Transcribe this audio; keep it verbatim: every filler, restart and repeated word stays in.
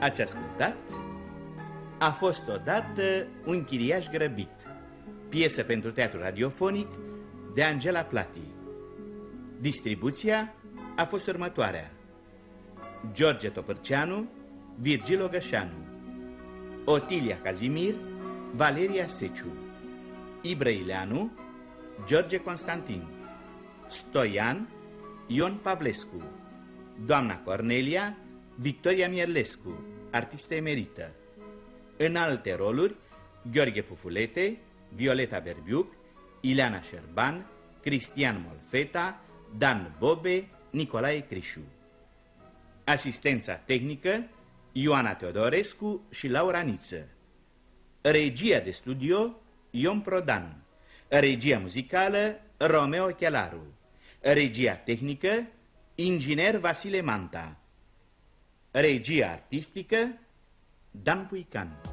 Ați ascultat? A fost odată un chiriaș grăbit, piesă pentru teatru radiofonic de Angela Plati. Distribuția a fost următoarea: George Topârceanu, Virgil Ogășanu, Otilia Cazimir, Valeria Seciu, Ibră Ileanu, George Constantin, Stoian, Ion Pavlescu, doamna Cornelia, Victoria Mierlescu, artistă emerită. În alte roluri, Gheorghe Pufulete, Violeta Berbiuc, Ileana Șerban, Cristian Molfeta, Dan Bobe, Nicolae Crișu. Asistența tehnică, Ioana Teodorescu și Laura Niță. Regia de studio, Ion Prodan. Regia muzicală, Romeo Chelaru. Regia tehnică, inginer Vasile Manta. Regia artistică, Dan Puican.